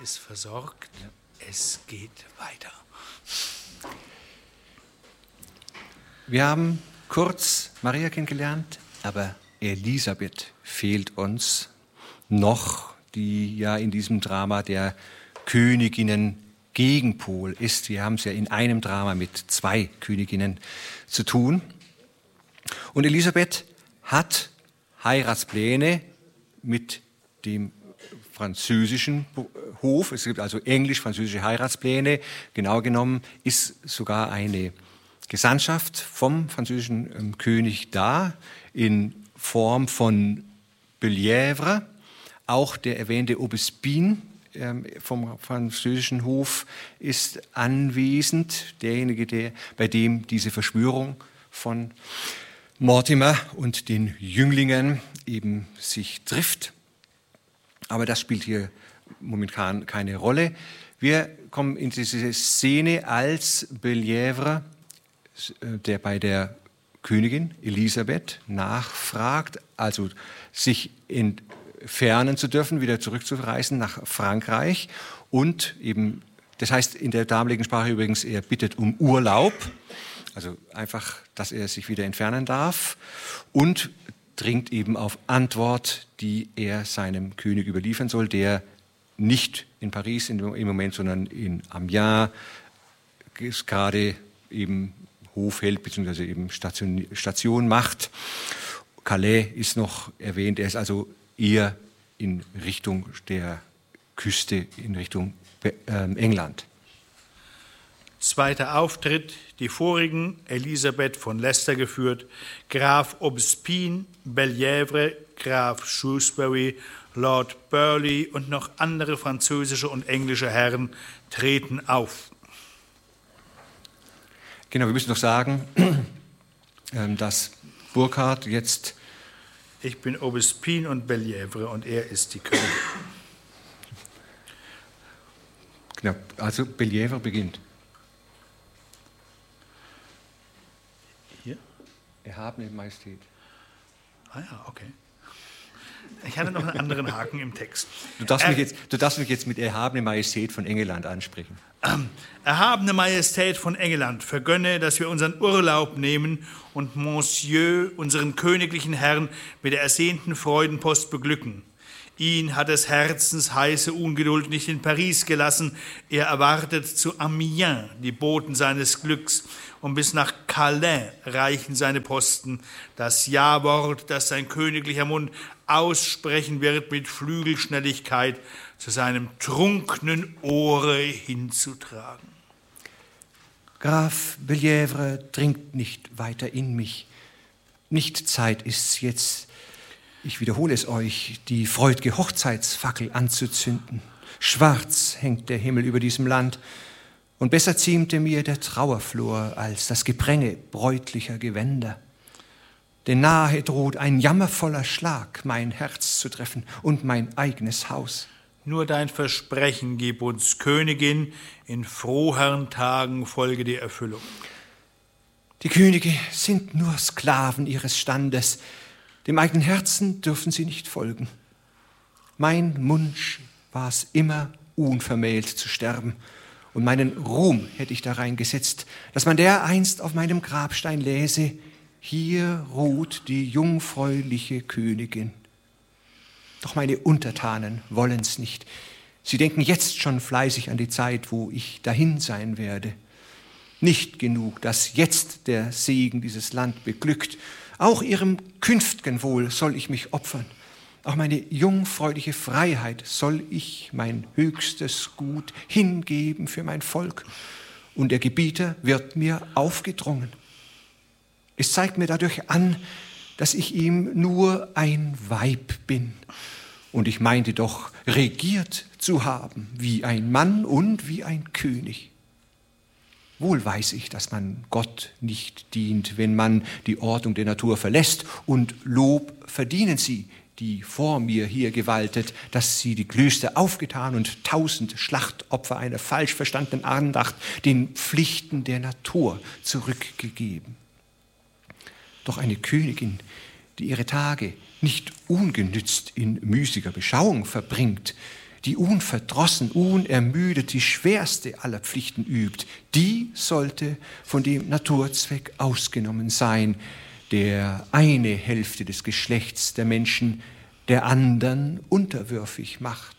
ist versorgt. Ja. Es geht weiter. Wir haben kurz Maria kennengelernt, aber Elisabeth fehlt uns noch, die ja in diesem Drama der Königinnen Gegenpol ist. Wir haben es ja in einem Drama mit 2 Königinnen zu tun. Und Elisabeth hat Heiratspläne mit dem französischen Hof. Es gibt also englisch-französische Heiratspläne. Genau genommen ist sogar eine Gesandtschaft vom französischen König da in Form von Bellièvre. Auch der erwähnte Aubespine vom französischen Hof ist anwesend, derjenige, bei dem diese Verschwörung von Mortimer und den Jünglingen eben sich trifft. Aber das spielt hier momentan keine Rolle. Wir kommen in diese Szene, als Bellièvre, der bei der Königin Elisabeth nachfragt, also sich entfernen zu dürfen, wieder zurückzureisen nach Frankreich und eben, das heißt in der damaligen Sprache übrigens, er bittet um Urlaub, also einfach, dass er sich wieder entfernen darf und dringt eben auf Antwort, die er seinem König überliefern soll, der nicht in Paris im Moment, sondern in Amiens gerade eben Hof hält, beziehungsweise eben Station macht. Calais ist noch erwähnt, er ist also eher in Richtung der Küste, in Richtung England. Zweiter Auftritt, die vorigen, Elisabeth von Leicester geführt, Graf Aubespine, Bellièvre, Graf Shrewsbury, Lord Burleigh und noch andere französische und englische Herren treten auf. Genau, wir müssen noch sagen, dass Burkhard jetzt... Ich bin Aubespine und Bellièvre und er ist die Königin. Genau, also Bellièvre beginnt. Hier? Erhabene Majestät. Ah ja, okay. Ich hatte noch einen anderen Haken im Text. Du darfst mich jetzt mit Erhabene Majestät von England ansprechen. Erhabene Majestät von England, vergönne, dass wir unseren Urlaub nehmen und Monsieur, unseren königlichen Herrn, mit der ersehnten Freudenpost beglücken. Ihn hat des Herzens heiße Ungeduld nicht in Paris gelassen. Er erwartet zu Amiens die Boten seines Glücks, und bis nach Calais reichen seine Posten. Das Ja-Wort, das sein königlicher Mund aussprechen wird, mit Flügelschnelligkeit zu seinem trunkenen Ohre hinzutragen. Graf Bellièvre dringt nicht weiter in mich. Nicht Zeit ist's jetzt, ich wiederhole es euch, die freud'ge Hochzeitsfackel anzuzünden. Schwarz hängt der Himmel über diesem Land, und besser ziemte mir der Trauerflor als das Gepränge bräutlicher Gewänder. Denn nahe droht ein jammervoller Schlag, mein Herz zu treffen und mein eigenes Haus. Nur dein Versprechen gib uns, Königin, in froheren Tagen folge die Erfüllung. Die Könige sind nur Sklaven ihres Standes, dem eigenen Herzen dürfen sie nicht folgen. Mein Wunsch war es immer, unvermählt zu sterben, und meinen Ruhm hätte ich darein gesetzt, dass man dereinst auf meinem Grabstein läse: Hier ruht die jungfräuliche Königin. Doch meine Untertanen wollen's nicht. Sie denken jetzt schon fleißig an die Zeit, wo ich dahin sein werde. Nicht genug, dass jetzt der Segen dieses Land beglückt. Auch ihrem künftgen Wohl soll ich mich opfern. Auch meine jungfräuliche Freiheit soll ich, mein höchstes Gut, hingeben für mein Volk. Und der Gebieter wird mir aufgedrungen. Es zeigt mir dadurch an, dass ich ihm nur ein Weib bin. Und ich meinte doch, regiert zu haben, wie ein Mann und wie ein König. Wohl weiß ich, dass man Gott nicht dient, wenn man die Ordnung der Natur verlässt, und Lob verdienen sie, die vor mir hier gewaltet, dass sie die Klöster aufgetan und 1000 Schlachtopfer einer falsch verstandenen Andacht den Pflichten der Natur zurückgegeben. Doch eine Königin, die ihre Tage nicht ungenützt in müßiger Beschauung verbringt, die unverdrossen, unermüdet die schwerste aller Pflichten übt, die sollte von dem Naturzweck ausgenommen sein, der eine Hälfte des Geschlechts der Menschen der anderen unterwürfig macht.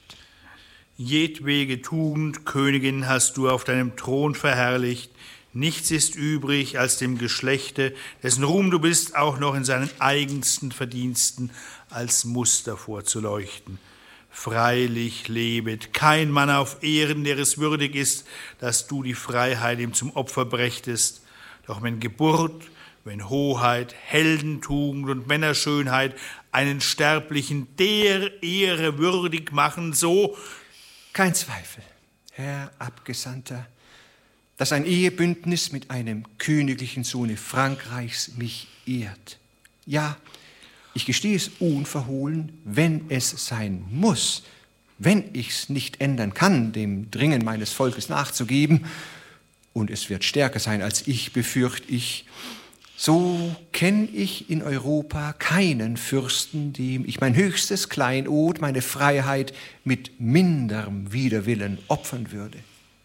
Jedwege Tugend, Königin, hast du auf deinem Thron verherrlicht. Nichts ist übrig, als dem Geschlechte, dessen Ruhm du bist, auch noch in seinen eigensten Verdiensten als Muster vorzuleuchten. Freilich lebet kein Mann auf Ehren, der es würdig ist, dass du die Freiheit ihm zum Opfer brächtest. Doch wenn Geburt, wenn Hoheit, Heldentugend und Männerschönheit einen Sterblichen der Ehre würdig machen, so... Kein Zweifel, Herr Abgesandter, dass ein Ehebündnis mit einem königlichen Sohne Frankreichs mich ehrt. Ja, ich gestehe es unverhohlen, wenn es sein muss, wenn ich's nicht ändern kann, dem Dringen meines Volkes nachzugeben, und es wird stärker sein als ich, befürchte ich, so kenne ich in Europa keinen Fürsten, dem ich mein höchstes Kleinod, meine Freiheit mit minderem Widerwillen opfern würde.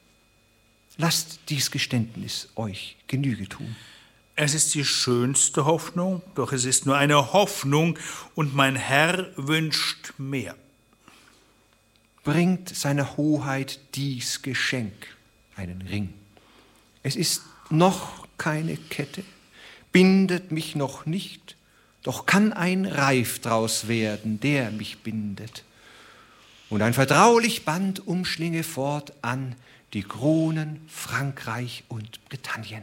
Lasst dies Geständnis euch Genüge tun. Es ist die schönste Hoffnung, doch es ist nur eine Hoffnung, und mein Herr wünscht mehr. Bringt seiner Hoheit dies Geschenk, einen Ring. Es ist noch keine Kette, bindet mich noch nicht, doch kann ein Reif draus werden, der mich bindet. Und ein vertraulich Band umschlinge fortan die Kronen Frankreich und Britannien.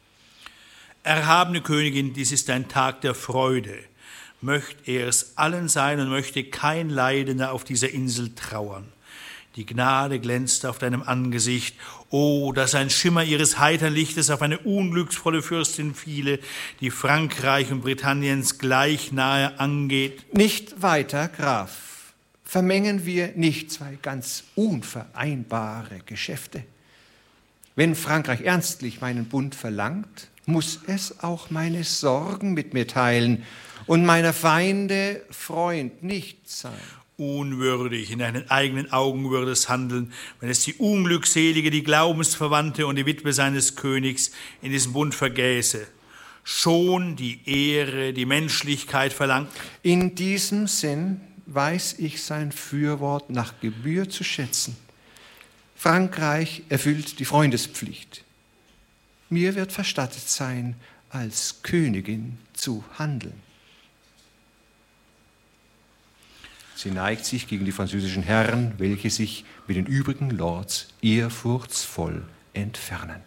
Erhabene Königin, dies ist ein Tag der Freude. Möcht er es allen sein und möchte kein Leidender auf dieser Insel trauern. Die Gnade glänzt auf deinem Angesicht. Oh, dass ein Schimmer ihres heitern Lichtes auf eine unglücksvolle Fürstin fiele, die Frankreich und Britanniens gleich nahe angeht. Nicht weiter, Graf. Vermengen wir nicht zwei ganz unvereinbare Geschäfte. Wenn Frankreich ernstlich meinen Bund verlangt, muss es auch meine Sorgen mit mir teilen und meiner Feinde Freund nicht sein. Unwürdig in deinen eigenen Augen würde es handeln, wenn es die Unglückselige, die Glaubensverwandte und die Witwe seines Königs in diesem Bund vergäße. Schon die Ehre, die Menschlichkeit verlangt. In diesem Sinn weiß ich sein Fürwort nach Gebühr zu schätzen. Frankreich erfüllt die Freundespflicht. Mir wird verstattet sein, als Königin zu handeln. Sie neigt sich gegen die französischen Herren, welche sich mit den übrigen Lords ehrfurchtsvoll entfernen.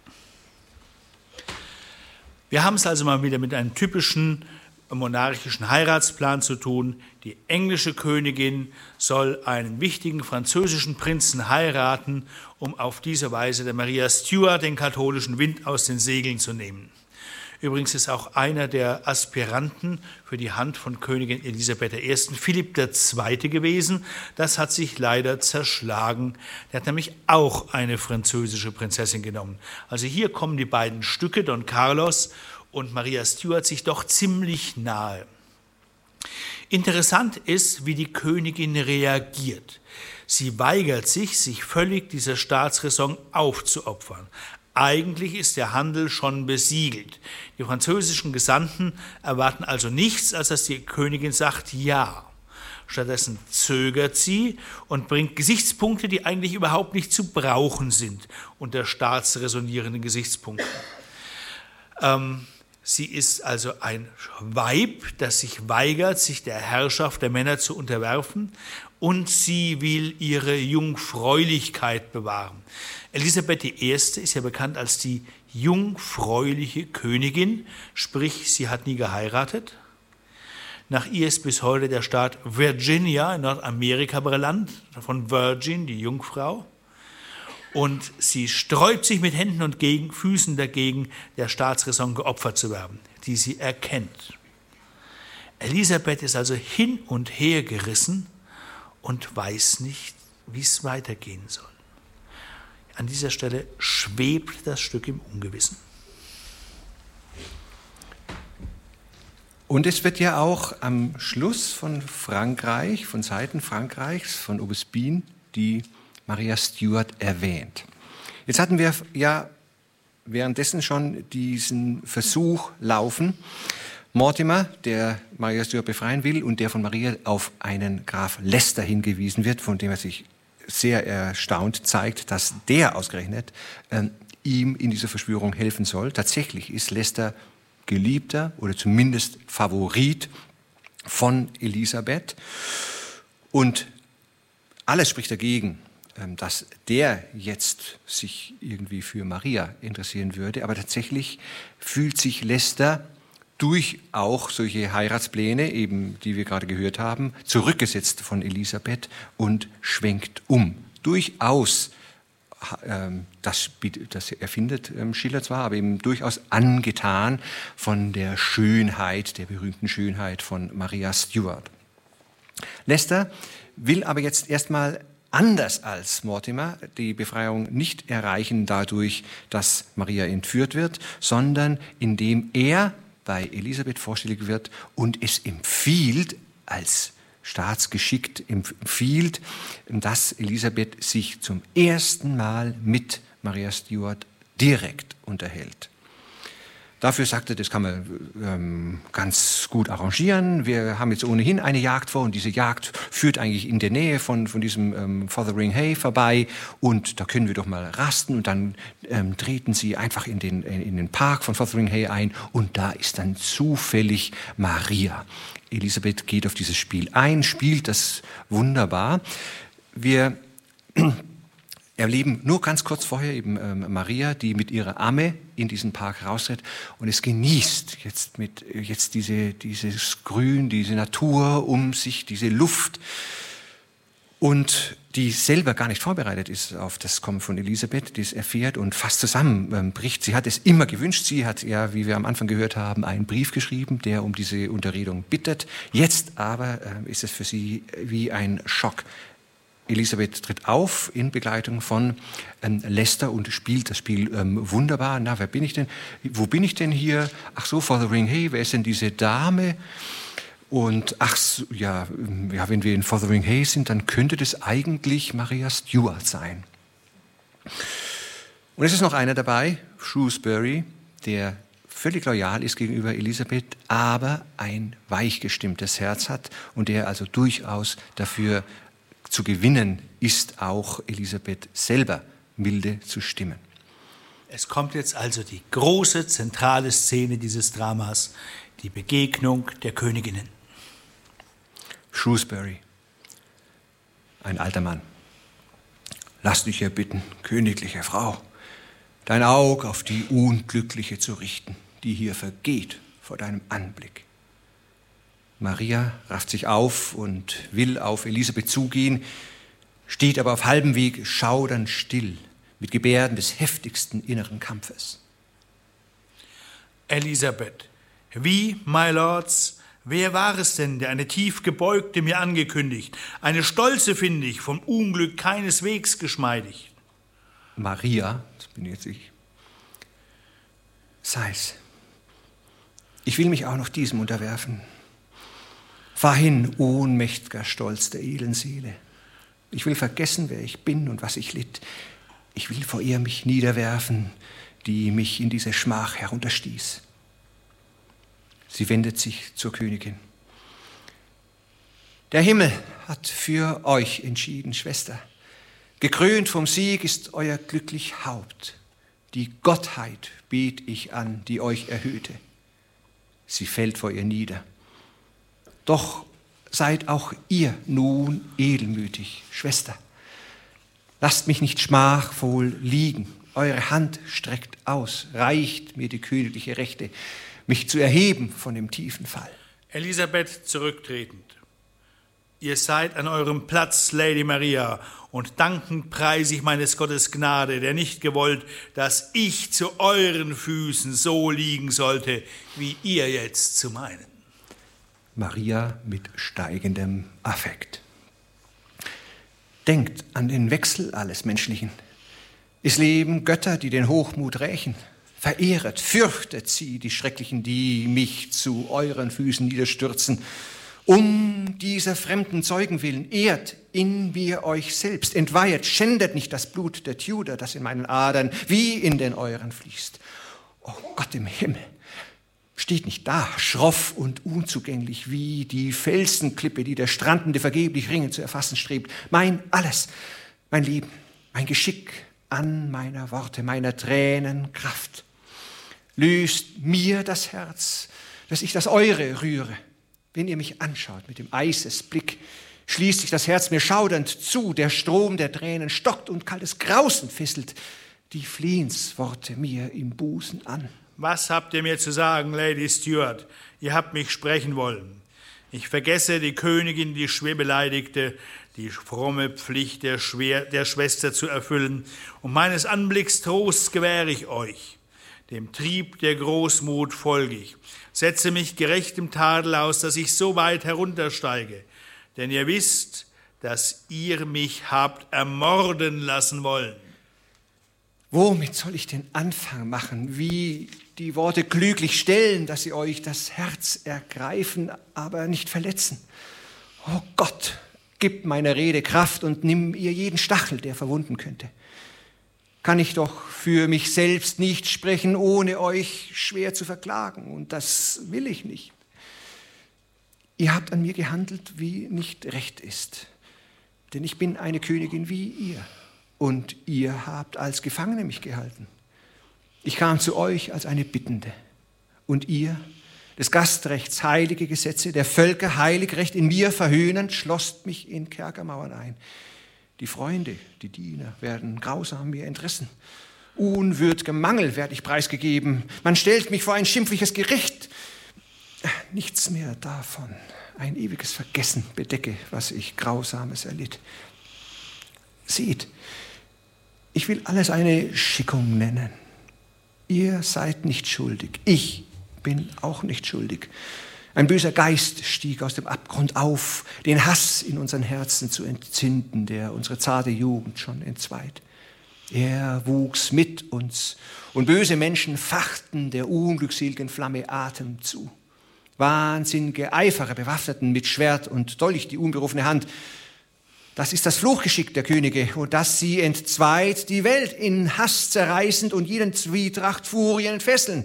Wir haben es also mal wieder mit einem typischen monarchischen Heiratsplan zu tun. Die englische Königin soll einen wichtigen französischen Prinzen heiraten, um auf diese Weise der Maria Stuart den katholischen Wind aus den Segeln zu nehmen. Übrigens ist auch einer der Aspiranten für die Hand von Königin Elisabeth I. Philipp II. Gewesen. Das hat sich leider zerschlagen. Der hat nämlich auch eine französische Prinzessin genommen. Also hier kommen die beiden Stücke, Don Carlos und Maria Stuart, sich doch ziemlich nahe. Interessant ist, wie die Königin reagiert. Sie weigert sich völlig dieser Staatsräson aufzuopfern. Eigentlich ist der Handel schon besiegelt. Die französischen Gesandten erwarten also nichts, als dass die Königin sagt Ja. Stattdessen zögert sie und bringt Gesichtspunkte, die eigentlich überhaupt nicht zu brauchen sind unter staatsräsonierenden Gesichtspunkten. Sie ist also ein Weib, das sich weigert, sich der Herrschaft der Männer zu unterwerfen, und sie will ihre Jungfräulichkeit bewahren. Elisabeth I. ist ja bekannt als die jungfräuliche Königin, sprich, sie hat nie geheiratet. Nach ihr ist bis heute der Staat Virginia in Nordamerika benannt, von Virgin, die Jungfrau. Und sie sträubt sich mit Händen und Füßen dagegen, der Staatsräson geopfert zu werden, die sie erkennt. Elisabeth ist also hin und her gerissen und weiß nicht, wie es weitergehen soll. An dieser Stelle schwebt das Stück im Ungewissen. Und es wird ja auch am Schluss von Frankreich, von Seiten Frankreichs, von Aubespine, die Maria Stuart erwähnt. Jetzt hatten wir ja währenddessen schon diesen Versuch laufen, Mortimer, der Maria Stuart befreien will und der von Maria auf einen Graf Leicester hingewiesen wird, von dem er sich sehr erstaunt zeigt, dass der ausgerechnet ihm in dieser Verschwörung helfen soll. Tatsächlich ist Leicester Geliebter oder zumindest Favorit von Elisabeth. Und alles spricht dagegen, dass der jetzt sich irgendwie für Maria interessieren würde. Aber tatsächlich fühlt sich Leicester durch auch solche Heiratspläne, eben die wir gerade gehört haben, zurückgesetzt von Elisabeth und schwenkt um. Durchaus, das erfindet Schiller zwar, aber eben durchaus angetan von der Schönheit, der berühmten Schönheit von Maria Stuart. Leicester will aber jetzt erstmal anders als Mortimer die Befreiung nicht erreichen dadurch, dass Maria entführt wird, sondern indem er bei Elisabeth vorstellig wird und es empfiehlt, als staatsgeschickt empfiehlt, dass Elisabeth sich zum ersten Mal mit Maria Stuart direkt unterhält. Dafür sagte er, das kann man ganz gut arrangieren. Wir haben jetzt ohnehin eine Jagd vor und diese Jagd führt eigentlich in der Nähe von diesem Fotheringhay vorbei und da können wir doch mal rasten und dann treten sie einfach in den Park von Fotheringhay ein und da ist dann zufällig Maria. Elisabeth geht auf dieses Spiel ein, spielt das wunderbar. Wir erleben nur ganz kurz vorher eben Maria, die mit ihrer Amme in diesen Park raustritt und es genießt jetzt dieses Grün, diese Natur um sich, diese Luft und die selber gar nicht vorbereitet ist auf das Kommen von Elisabeth, die es erfährt und fast zusammenbricht. Sie hat es immer gewünscht. Sie hat ja, wie wir am Anfang gehört haben, einen Brief geschrieben, der um diese Unterredung bittet. Jetzt aber ist es für sie wie ein Schock. Elisabeth tritt auf in Begleitung von Leicester und spielt das Spiel wunderbar. Na, wer bin ich denn? Wo bin ich denn hier? Ach so, Fotheringhay, wer ist denn diese Dame? Und ach so, ja, wenn wir in Fotheringhay sind, dann könnte das eigentlich Maria Stuart sein. Und es ist noch einer dabei, Shrewsbury, der völlig loyal ist gegenüber Elisabeth, aber ein weichgestimmtes Herz hat und der also durchaus dafür zu gewinnen ist, auch Elisabeth selber milde zu stimmen. Es kommt jetzt also die große zentrale Szene dieses Dramas, die Begegnung der Königinnen. Shrewsbury, ein alter Mann. Lass dich erbitten, königliche Frau, dein Auge auf die Unglückliche zu richten, die hier vergeht vor deinem Anblick. Maria rafft sich auf und will auf Elisabeth zugehen, steht aber auf halbem Weg schaudernd still, mit Gebärden des heftigsten inneren Kampfes. Elisabeth, wie, my lords, wer war es denn, der eine tief gebeugte mir angekündigt, eine stolze finde ich, vom Unglück keineswegs geschmeidig? Maria, das bin jetzt ich, sei's. Ich will mich auch noch diesem unterwerfen. Fahr hin, ohnmächtiger Stolz der edlen Seele. Ich will vergessen, wer ich bin und was ich litt. Ich will vor ihr mich niederwerfen, die mich in diese Schmach herunterstieß. Sie wendet sich zur Königin. Der Himmel hat für euch entschieden, Schwester. Gekrönt vom Sieg ist euer glücklich Haupt. Die Gottheit bet ich an, die euch erhöhte. Sie fällt vor ihr nieder. Doch seid auch ihr nun edelmütig, Schwester. Lasst mich nicht schmachvoll liegen. Eure Hand streckt aus, reicht mir die königliche Rechte, mich zu erheben von dem tiefen Fall. Elisabeth zurücktretend. Ihr seid an eurem Platz, Lady Maria, und dankend preise ich meines Gottes Gnade, der nicht gewollt, dass ich zu euren Füßen so liegen sollte, wie ihr jetzt zu meinen. Maria mit steigendem Affekt. Denkt an den Wechsel alles Menschlichen. Es leben Götter, die den Hochmut rächen. Verehret, fürchtet sie, die Schrecklichen, die mich zu euren Füßen niederstürzen Um dieser fremden Zeugen willen, ehrt in mir euch selbst, entweihet, schändet nicht das Blut der Tudor, das in meinen Adern wie in den euren fließt. Oh Gott im Himmel, steht nicht da, schroff und unzugänglich wie die Felsenklippe, die der Strandende vergeblich ringend zu erfassen strebt. Mein alles, mein Leben, mein Geschick an meiner Worte, meiner Tränen Kraft. Löst mir das Herz, dass ich das eure rühre. Wenn ihr mich anschaut mit dem Eisesblick, schließt sich das Herz mir schaudernd zu, der Strom der Tränen stockt und kaltes Grausen fesselt die Flehensworte mir im Busen an. Was habt ihr mir zu sagen, Lady Stuart? Ihr habt mich sprechen wollen. Ich vergesse die Königin, die schwer beleidigte, die fromme Pflicht der Schwester zu erfüllen, und meines Anblicks Trost gewähre ich euch. Dem Trieb der Großmut folge ich. Setze mich gerechtem Tadel aus, dass ich so weit heruntersteige. Denn ihr wisst, dass ihr mich habt ermorden lassen wollen. Womit soll ich den Anfang machen? Wie die Worte klüglich stellen, dass sie euch das Herz ergreifen, aber nicht verletzen? Oh Gott, gib meiner Rede Kraft und nimm ihr jeden Stachel, der verwunden könnte. Kann ich doch für mich selbst nicht sprechen, ohne euch schwer zu verklagen. Und das will ich nicht. Ihr habt an mir gehandelt, wie nicht recht ist. Denn ich bin eine Königin wie ihr. Und ihr habt als Gefangene mich gehalten. Ich kam zu euch als eine Bittende. Und ihr, des Gastrechts heilige Gesetze, der Völker heilig Recht in mir verhöhnend, schlosst mich in Kerkermauern ein. Die Freunde, die Diener werden grausam mir entrissen. Unwürd'gem Mangel werde ich preisgegeben. Man stellt mich vor ein schimpfliches Gericht. Nichts mehr davon. Ein ewiges Vergessen bedecke, was ich Grausames erlitt. Seht, ich will alles eine Schickung nennen. Ihr seid nicht schuldig. Ich bin auch nicht schuldig. Ein böser Geist stieg aus dem Abgrund auf, den Hass in unseren Herzen zu entzünden, der unsere zarte Jugend schon entzweit. Er wuchs mit uns, und böse Menschen fachten der unglückseligen Flamme Atem zu. Wahnsinnige Eiferer bewaffneten mit Schwert und Dolch die unberufene Hand. Das ist das Fluchgeschick der Könige, und dass sie entzweit die Welt in Hass zerreißend und jeden Zwietracht Furien entfesseln.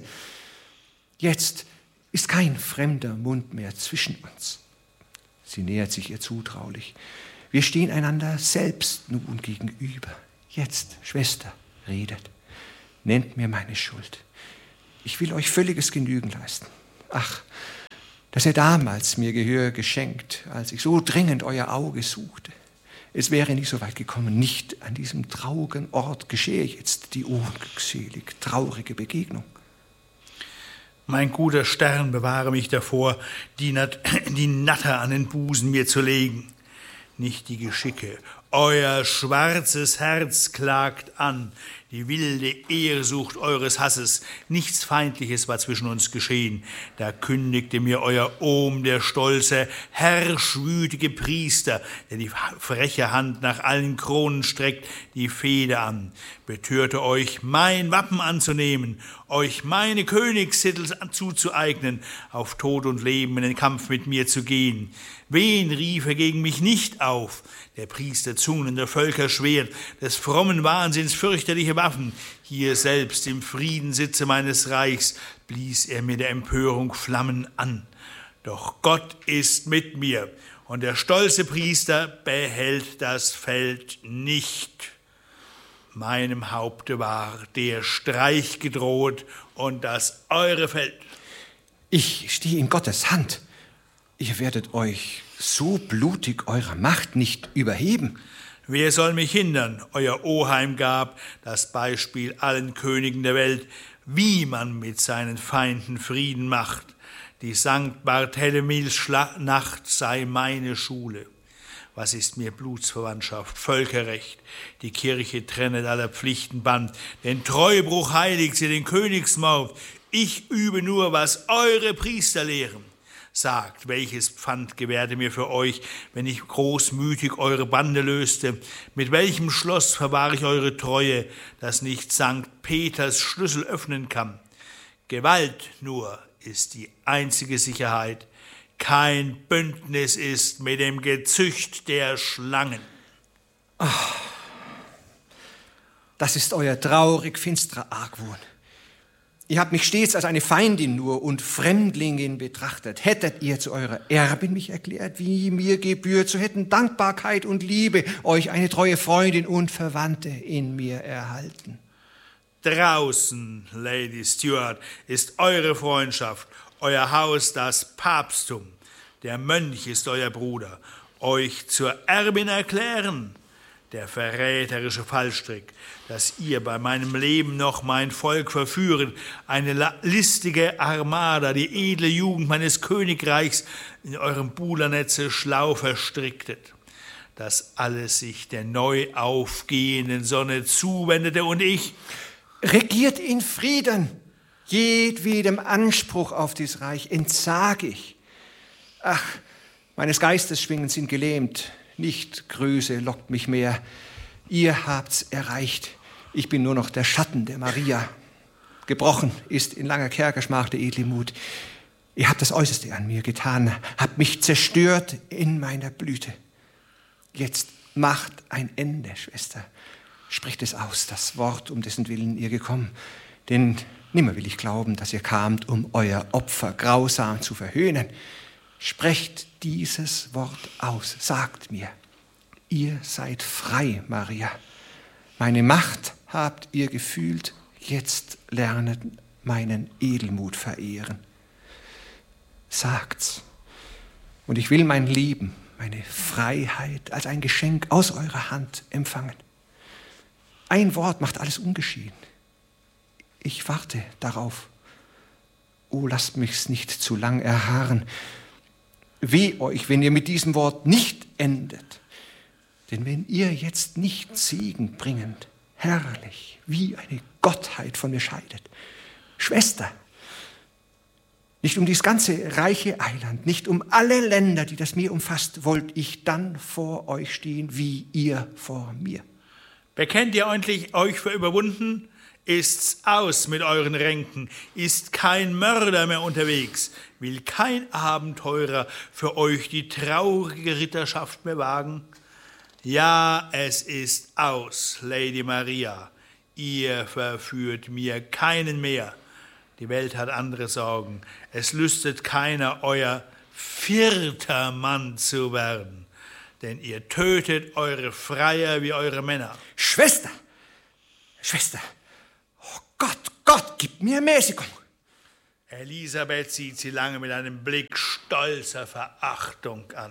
Jetzt ist kein fremder Mund mehr zwischen uns. Sie nähert sich ihr zutraulich. Wir stehen einander selbst nun gegenüber. Jetzt, Schwester, redet. Nennt mir meine Schuld. Ich will euch völliges Genügen leisten. Ach, dass ihr damals mir Gehör geschenkt, als ich so dringend euer Auge suchte. Es wäre nicht so weit gekommen, nicht an diesem traurigen Ort geschehe jetzt die unglückselig traurige Begegnung. Mein guter Stern, bewahre mich davor, die Natter an den Busen mir zu legen. Nicht die Geschicke, euer schwarzes Herz klagt an, die wilde Ehrsucht eures Hasses. Nichts Feindliches war zwischen uns geschehen. Da kündigte mir euer Ohm, der stolze, herrschwütige Priester, der die freche Hand nach allen Kronen streckt, die Fehde an, betörte euch, mein Wappen anzunehmen, euch meine Königstitel zuzueignen, auf Tod und Leben in den Kampf mit mir zu gehen. Wen rief er gegen mich nicht auf? Der Priester Zungen, der Völker Schwert, des frommen Wahnsinns fürchterliche Waffen. Hier selbst im Friedenssitze meines Reichs blies er mir der Empörung Flammen an. Doch Gott ist mit mir, und der stolze Priester behält das Feld nicht. Meinem Haupte war der Streich gedroht, und das eure fällt. Ich stehe in Gottes Hand. Ihr werdet euch so blutig eurer Macht nicht überheben. Wer soll mich hindern? Euer Oheim gab das Beispiel allen Königen der Welt, wie man mit seinen Feinden Frieden macht. Die Sankt Barthelemys Nacht sei meine Schule. Was ist mir Blutsverwandtschaft, Völkerrecht? Die Kirche trennet aller Pflichten Band. Den Treubruch heiligt sie, den Königsmord. Ich übe nur, was eure Priester lehren. Sagt, welches Pfand gewährte mir für euch, wenn ich großmütig eure Bande löste? Mit welchem Schloss verwahr ich eure Treue, das nicht Sankt Peters Schlüssel öffnen kann? Gewalt nur ist die einzige Sicherheit. kein Bündnis ist mit dem Gezücht der Schlangen. Ach, das ist euer traurig finsterer Argwohn. Ihr habt mich stets als eine Feindin nur und Fremdlingin betrachtet. Hättet ihr zu eurer Erbin mich erklärt, wie mir gebührt, so hätten Dankbarkeit und Liebe euch eine treue Freundin und Verwandte in mir erhalten. Draußen, Lady Stuart, ist eure Freundschaft, euer Haus das Papsttum. Der Mönch ist euer Bruder. Euch zur Erbin erklären, der verräterische Fallstrick, dass ihr bei meinem Leben noch mein Volk verführet, eine listige Armada, die edle Jugend meines Königreichs in eurem Bulernetze schlau verstricktet. Dass alles sich der neu aufgehenden Sonne zuwendete und ich... Regiert in Frieden, jedwedem Anspruch auf dies Reich entsag ich. Ach, meines Geistes Schwingen sind gelähmt, nicht Größe lockt mich mehr. Ihr habt's erreicht, ich bin nur noch der Schatten der Maria. Gebrochen ist in langer Kerkerschmach der edle Mut. Ihr habt das Äußerste an mir getan, habt mich zerstört in meiner Blüte. Jetzt macht ein Ende, Schwester. Spricht es aus, das Wort, um dessen Willen ihr gekommen. Denn nimmer will ich glauben, dass ihr kamt, um euer Opfer grausam zu verhöhnen. Sprecht dieses Wort aus, sagt mir, ihr seid frei, Maria. Meine Macht habt ihr gefühlt, jetzt lernet meinen Edelmut verehren. Sagt's, und ich will mein Leben, meine Freiheit als ein Geschenk aus eurer Hand empfangen. Ein Wort macht alles ungeschehen. Ich warte darauf. Oh, lasst mich's nicht zu lang erharren. Weh euch, wenn ihr mit diesem Wort nicht endet. Denn wenn ihr jetzt nicht segenbringend, herrlich, wie eine Gottheit von mir scheidet, Schwester, nicht um dieses ganze reiche Eiland, nicht um alle Länder, die das Meer umfasst, wollt ich dann vor euch stehen, wie ihr vor mir. Bekennt ihr euch für überwunden? Ist's aus mit euren Ränken? Ist kein Mörder mehr unterwegs? Will kein Abenteurer für euch die traurige Ritterschaft mehr wagen? Ja, es ist aus, Lady Maria. Ihr verführt mir keinen mehr. Die Welt hat andere Sorgen. Es lüstet keiner, euer vierter Mann zu werden. Denn ihr tötet eure Freier wie eure Männer. Schwester! Schwester! Oh Gott, Gott, gib mir Mäßigung! Elisabeth sieht sie lange mit einem Blick stolzer Verachtung an.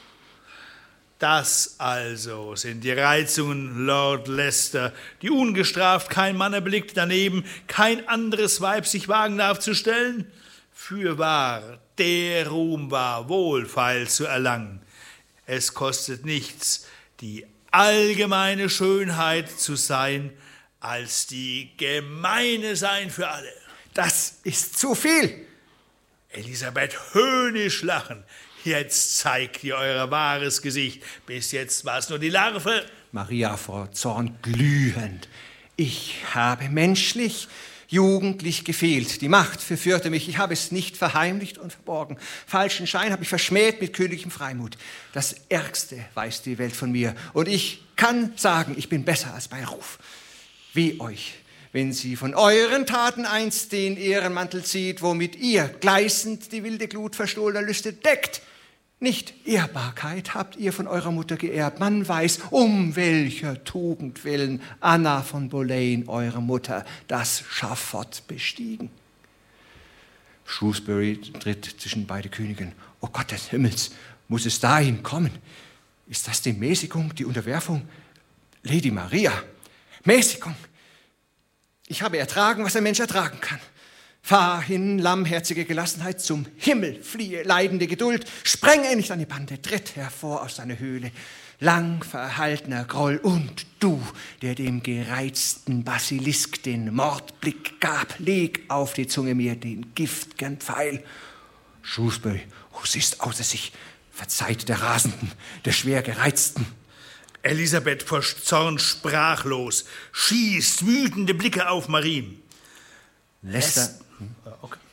Das also sind die Reizungen, Lord Leicester, die ungestraft kein Mann erblickt, daneben kein anderes Weib sich wagen darf zu stellen? Fürwahr, der Ruhm war wohlfeil zu erlangen. Es kostet nichts, die allgemeine Schönheit zu sein, als die gemeine sein für alle. Das ist zu viel. Elisabeth höhnisch lachen. Jetzt zeigt ihr euer wahres Gesicht. Bis jetzt war es nur die Larve. Maria vor Zorn glühend. Ich habe menschlich, jugendlich gefehlt. Die Macht verführte mich. Ich habe es nicht verheimlicht und verborgen. Falschen Schein habe ich verschmäht mit königlichem Freimut. Das Ärgste weiß die Welt von mir. Und ich kann sagen, ich bin besser als mein Ruf. Weh euch, wenn sie von euren Taten einst den Ehrenmantel zieht, womit ihr gleißend die wilde Glut verstohlener Lüste deckt. Nicht Ehrbarkeit habt ihr von eurer Mutter geerbt. Man weiß, um welcher Tugend willen Anna von Boleyn, eure Mutter, das Schafott bestiegen. Shrewsbury tritt zwischen beide Königinnen. O Gott des Himmels, muss es dahin kommen? Ist das die Mäßigung, die Unterwerfung? Lady Maria, Mäßigung. Ich habe ertragen, was ein Mensch ertragen kann. Fahr hin, lammherzige Gelassenheit, zum Himmel fliehe, leidende Geduld, sprenge nicht an die Bande, tritt hervor aus deiner Höhle, lang verhaltener Groll, und du, der dem gereizten Basilisk den Mordblick gab, leg auf die Zunge mir den gift'gen Pfeil. Shrewsbury, oh, sie ist außer sich, verzeiht der Rasenden, der schwer Gereizten. Elisabeth vor Zorn sprachlos, schießt wütende Blicke auf Marien. Leicester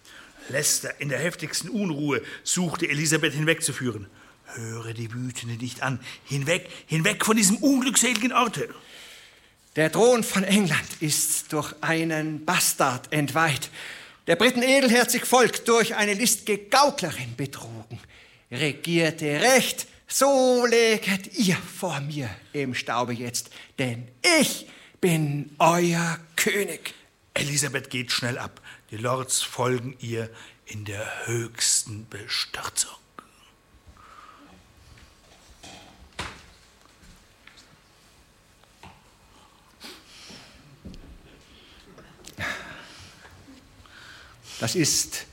Leicester in der heftigsten Unruhe suchte, Elisabeth hinwegzuführen. Höre die Wütende nicht an. Hinweg, hinweg von diesem unglückseligen Orte. Der Thron von England ist durch einen Bastard entweiht, der Briten edelherzig Volk durch eine listige Gauklerin betrogen. Regierte recht, so leget ihr vor mir im Staube jetzt, denn ich bin euer König. Elisabeth geht schnell ab. Die Lords folgen ihr in der höchsten Bestürzung. Das ist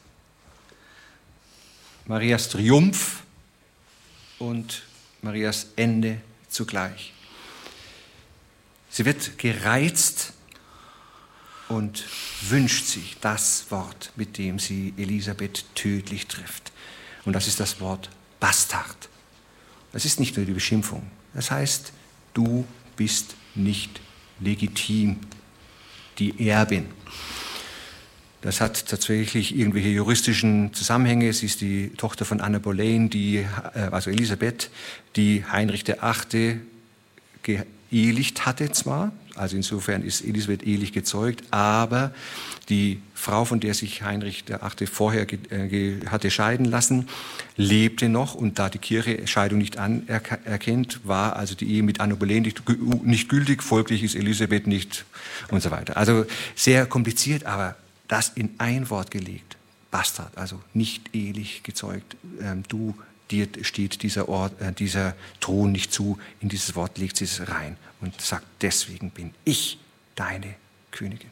Marias Triumph und Marias Ende zugleich. Sie wird gereizt und wünscht sich das Wort, mit dem sie Elisabeth tödlich trifft. Und das ist das Wort Bastard. Das ist nicht nur die Beschimpfung. Das heißt, du bist nicht legitim, die Erbin. Das hat tatsächlich irgendwelche juristischen Zusammenhänge. Sie ist die Tochter von Anne Boleyn, also Elisabeth, die Heinrich VIII. Geehelicht hatte zwar, also insofern ist Elisabeth ehelich gezeugt, aber die Frau, von der sich Heinrich VIII. Vorher hatte scheiden lassen, lebte noch, und da die Kirche Scheidung nicht anerkennt, war also die Ehe mit Anne Boleyn nicht gültig, folglich ist Elisabeth nicht und so weiter. Also sehr kompliziert, aber das in ein Wort gelegt. Bastard, also nicht ehelich gezeugt. Dir steht dieser Thron nicht zu. In dieses Wort legt sie es rein und sagt, deswegen bin ich deine Königin.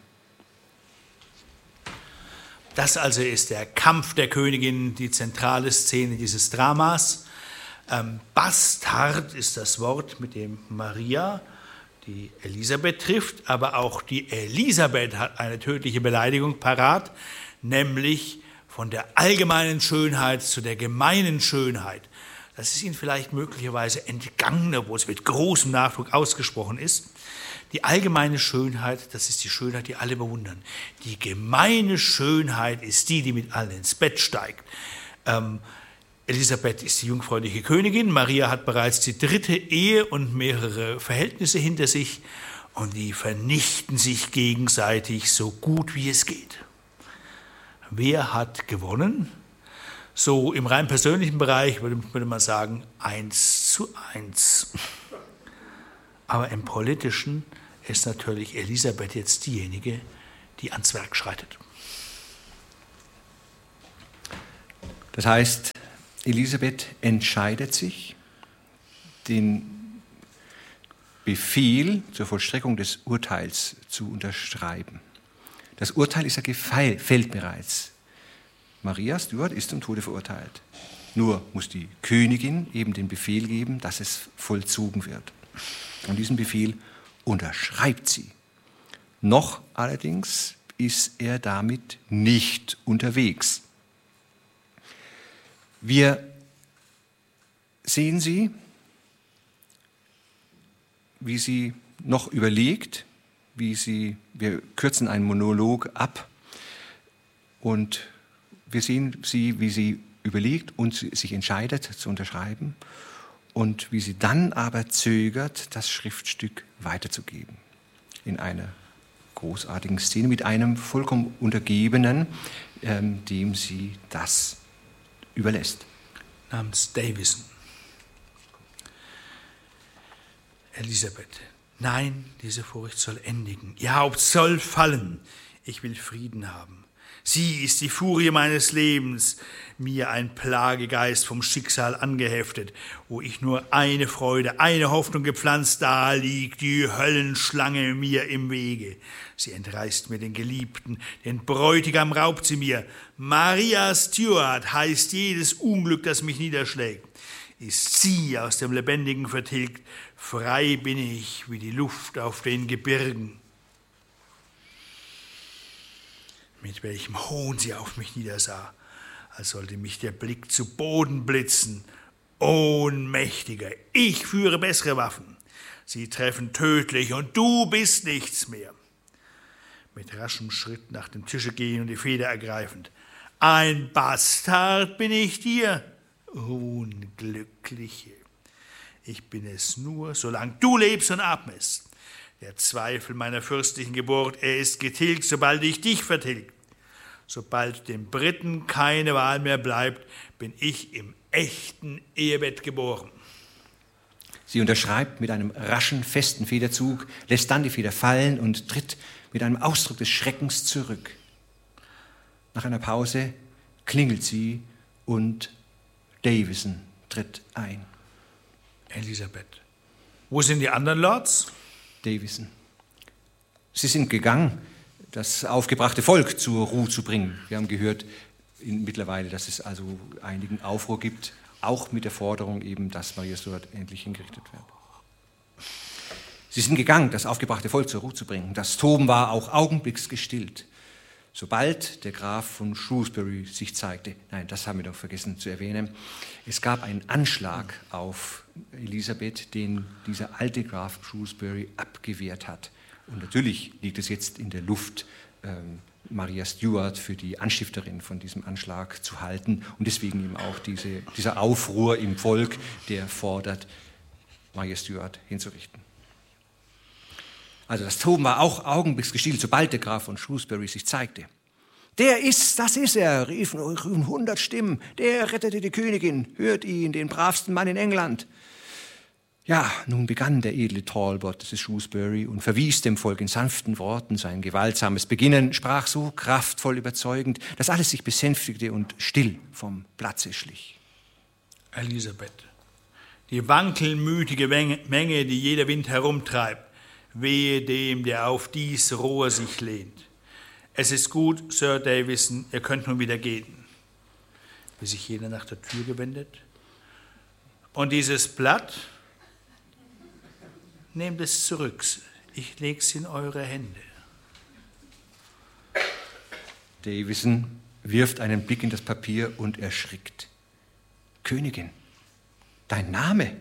Das also ist der Kampf der Königin, die zentrale Szene dieses Dramas. Bastard ist das Wort, mit dem Maria die Elisabeth trifft, aber auch die Elisabeth hat eine tödliche Beleidigung parat, nämlich von der allgemeinen Schönheit zu der gemeinen Schönheit. Das ist Ihnen vielleicht möglicherweise entgangen, obwohl es mit großem Nachdruck ausgesprochen ist. Die allgemeine Schönheit, das ist die Schönheit, die alle bewundern. Die gemeine Schönheit ist die, die mit allen ins Bett steigt. Elisabeth ist die jungfräuliche Königin, Maria hat bereits die 3. Ehe und mehrere Verhältnisse hinter sich und die vernichten sich gegenseitig so gut wie es geht. Wer hat gewonnen? So im rein persönlichen Bereich würde man sagen 1:1. Aber im politischen ist natürlich Elisabeth jetzt diejenige, die ans Werk schreitet. Das heißt, Elisabeth entscheidet sich, den Befehl zur Vollstreckung des Urteils zu unterschreiben. Das Urteil ist ja gefällt bereits. Maria Stuart ist zum Tode verurteilt. Nur muss die Königin eben den Befehl geben, dass es vollzogen wird. Und diesen Befehl unterschreibt sie. Noch allerdings ist er damit nicht unterwegs. Wir sehen sie, wie sie noch überlegt, wir kürzen einen Monolog ab und wir sehen sie, wie sie überlegt und sich entscheidet zu unterschreiben und wie sie dann aber zögert, das Schriftstück weiterzugeben. In einer großartigen Szene mit einem vollkommen Untergebenen, dem sie das überlässt. Namens Davison. Elisabeth, nein, diese Furcht soll endigen. Ihr Haupt soll fallen. Ich will Frieden haben. Sie ist die Furie meines Lebens, mir ein Plagegeist vom Schicksal angeheftet, wo ich nur eine Freude, eine Hoffnung gepflanzt, da liegt die Höllenschlange mir im Wege. Sie entreißt mir den Geliebten, den Bräutigam raubt sie mir. Maria Stuart heißt jedes Unglück, das mich niederschlägt. Ist sie aus dem Lebendigen vertilgt, frei bin ich wie die Luft auf den Gebirgen. Mit welchem Hohn sie auf mich niedersah, als sollte mich der Blick zu Boden blitzen. Ohnmächtiger, ich führe bessere Waffen. Sie treffen tödlich und du bist nichts mehr. Mit raschem Schritt nach dem Tische gehen und die Feder ergreifend. Ein Bastard bin ich dir? Unglückliche. Ich bin es nur, solange du lebst und atmest. Der Zweifel meiner fürstlichen Geburt, er ist getilgt, sobald ich dich vertilgt. Sobald den Briten keine Wahl mehr bleibt, bin ich im echten Ehebett geboren. Sie unterschreibt mit einem raschen, festen Federzug, lässt dann die Feder fallen und tritt mit einem Ausdruck des Schreckens zurück. Nach einer Pause klingelt sie und Davison tritt ein. Elisabeth, wo sind die anderen Lords? Davison. Sie sind gegangen, das aufgebrachte Volk zur Ruhe zu bringen. Wir haben gehört mittlerweile, dass es also einigen Aufruhr gibt, auch mit der Forderung eben, dass Maria Stuart endlich hingerichtet wird. Sie sind gegangen, das aufgebrachte Volk zur Ruhe zu bringen. Das Toben war auch augenblicks gestillt. Sobald der Graf von Shrewsbury sich zeigte, nein, das haben wir doch vergessen zu erwähnen, es gab einen Anschlag auf Elisabeth, den dieser alte Graf Shrewsbury abgewehrt hat. Und natürlich liegt es jetzt in der Luft, Maria Stuart für die Anstifterin von diesem Anschlag zu halten und deswegen eben auch dieser Aufruhr im Volk, der fordert, Maria Stuart hinzurichten. Also das Toben war auch augenblicks gestillt, sobald der Graf von Shrewsbury sich zeigte. Das ist er, riefen 100 Stimmen. Der rettete die Königin, hört ihn, den bravsten Mann in England. Ja, nun begann der edle Talbot des Shrewsbury und verwies dem Volk in sanften Worten sein gewaltsames Beginnen, sprach so kraftvoll überzeugend, dass alles sich besänftigte und still vom Platze schlich. Elisabeth, die wankelmütige Menge, die jeder Wind herumtreibt, wehe dem, der auf dies Rohr sich lehnt. Es ist gut, Sir Davison, ihr könnt nun wieder gehen. Wie sich jener nach der Tür gewendet. Und dieses Blatt, nehmt es zurück, ich leg's in eure Hände. Davison wirft einen Blick in das Papier und erschrickt. Königin, dein Name?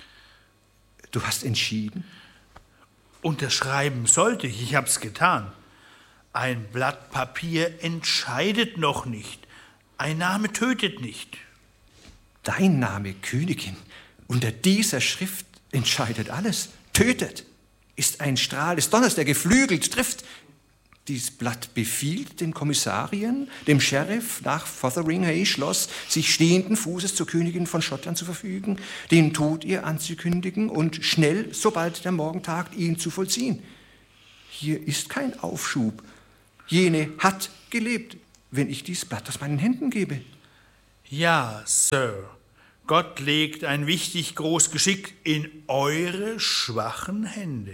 Du hast entschieden? Unterschreiben sollte ich hab's getan. Ein Blatt Papier entscheidet noch nicht. Ein Name tötet nicht. Dein Name, Königin, unter dieser Schrift entscheidet alles, tötet, ist ein Strahl des Donners, der geflügelt trifft. Dies Blatt befiehlt den Kommissarien, dem Sheriff nach Fotheringhay Schloss, sich stehenden Fußes zur Königin von Schottland zu verfügen, den Tod ihr anzukündigen und schnell, sobald der Morgen tagt, ihn zu vollziehen. Hier ist kein Aufschub. Jene hat gelebt, wenn ich dies Blatt aus meinen Händen gebe. Ja, Sir, Gott legt ein wichtig groß Geschick in eure schwachen Hände.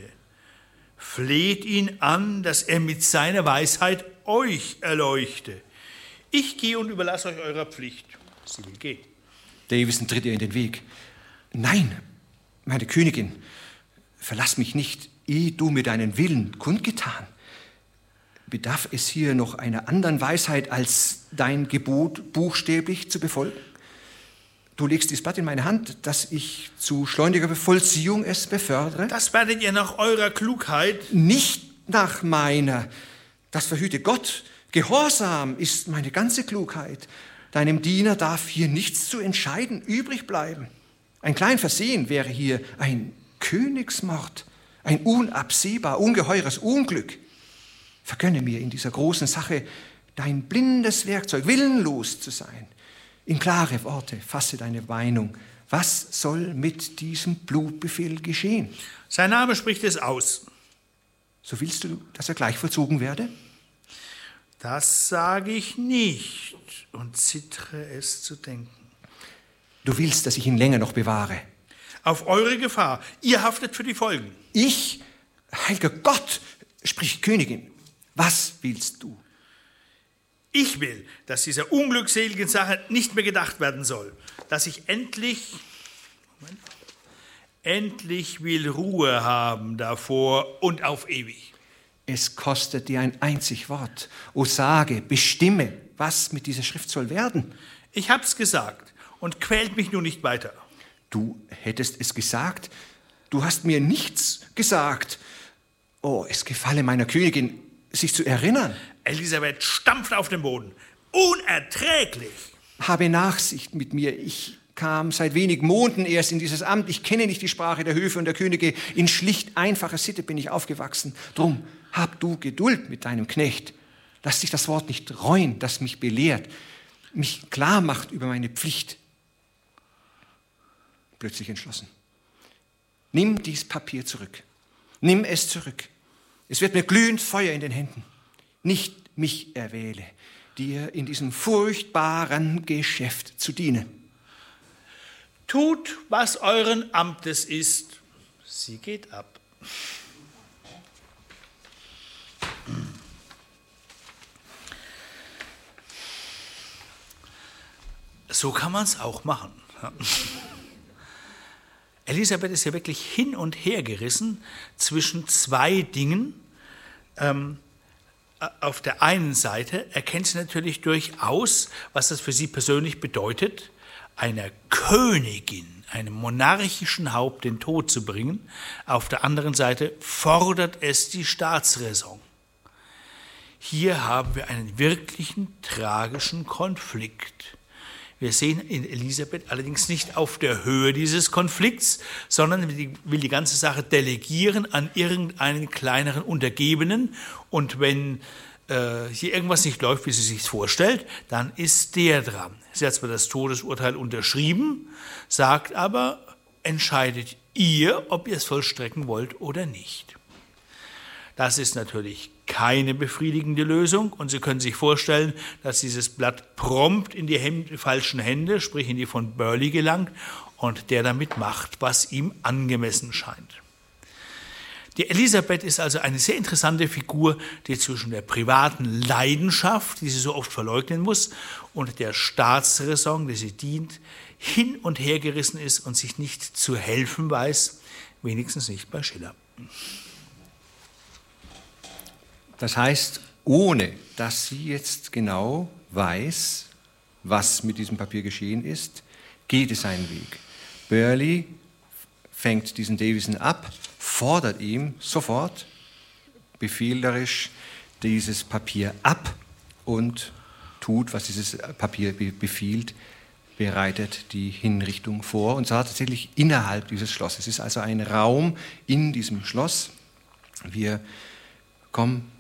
Fleht ihn an, dass er mit seiner Weisheit euch erleuchte. Ich gehe und überlasse euch eurer Pflicht. Sie will gehen. Davison tritt ihr in den Weg. Nein, meine Königin, verlass mich nicht, ehe du mir deinen Willen kundgetan. Bedarf es hier noch einer anderen Weisheit, als dein Gebot buchstäblich zu befolgen? Du legst dieses Blatt in meine Hand, dass ich zu schleuniger Vollziehung es befördere? Das werdet ihr nach eurer Klugheit... Nicht nach meiner. Das verhüte Gott. Gehorsam ist meine ganze Klugheit. Deinem Diener darf hier nichts zu entscheiden übrig bleiben. Ein klein Versehen wäre hier ein Königsmord, ein unabsehbar ungeheures Unglück. Vergönne mir in dieser großen Sache dein blindes Werkzeug, willenlos zu sein. In klare Worte fasse deine Meinung. Was soll mit diesem Blutbefehl geschehen? Sein Name spricht es aus. So willst du, dass er gleich vollzogen werde? Das sage ich nicht und zittere es zu denken. Du willst, dass ich ihn länger noch bewahre? Auf eure Gefahr. Ihr haftet für die Folgen. Ich? Heiliger Gott, spricht Königin. Was willst du? Ich will, dass dieser unglückseligen Sache nicht mehr gedacht werden soll. Dass ich endlich will Ruhe haben davor und auf ewig. Es kostet dir ein einzig Wort. O sage, bestimme, was mit dieser Schrift soll werden. Ich hab's gesagt und quält mich nun nicht weiter. Du hättest es gesagt? Du hast mir nichts gesagt. Oh, es gefalle meiner Königin, sich zu erinnern. Elisabeth stampft auf den Boden. unerträglich. Habe Nachsicht mit mir. Ich kam seit wenigen Monaten erst in dieses Amt. Ich kenne nicht die Sprache der Höfe und der Könige. In schlicht einfacher Sitte bin ich aufgewachsen. Drum hab du Geduld mit deinem Knecht. Lass dich das Wort nicht reuen, das mich belehrt, mich klar macht über meine Pflicht. Plötzlich entschlossen. Nimm dies Papier zurück. Nimm es zurück. Es wird mir glühend Feuer in den Händen. Nicht mich erwähle, dir in diesem furchtbaren Geschäft zu dienen. Tut, was euren Amtes ist. Sie geht ab. So kann man es auch machen. Elisabeth ist ja wirklich hin und her gerissen zwischen zwei Dingen. Auf der einen Seite erkennt sie natürlich durchaus, was das für sie persönlich bedeutet, einer Königin, einem monarchischen Haupt den Tod zu bringen. Auf der anderen Seite fordert es die Staatsräson. Hier haben wir einen wirklichen tragischen Konflikt. Wir sehen in Elisabeth allerdings nicht auf der Höhe dieses Konflikts, sondern will die ganze Sache delegieren an irgendeinen kleineren Untergebenen. Und wenn hier irgendwas nicht läuft, wie sie sich vorstellt, dann ist der dran. Sie hat zwar das Todesurteil unterschrieben, sagt aber, entscheidet ihr, ob ihr es vollstrecken wollt oder nicht. Das ist natürlich keine befriedigende Lösung und Sie können sich vorstellen, dass dieses Blatt prompt in die falschen Hände, sprich in die von Burghley gelangt und der damit macht, was ihm angemessen scheint. Die Elisabeth ist also eine sehr interessante Figur, die zwischen der privaten Leidenschaft, die sie so oft verleugnen muss, und der Staatsräson, der sie dient, hin und her gerissen ist und sich nicht zu helfen weiß, wenigstens nicht bei Schiller. Das heißt, ohne dass sie jetzt genau weiß, was mit diesem Papier geschehen ist, geht es seinen Weg. Burghley fängt diesen Davison ab, fordert ihm sofort befehlerisch dieses Papier ab und tut, was dieses Papier befiehlt, bereitet die Hinrichtung vor, und zwar tatsächlich innerhalb dieses Schlosses. Es ist also ein Raum in diesem Schloss. Wir kommen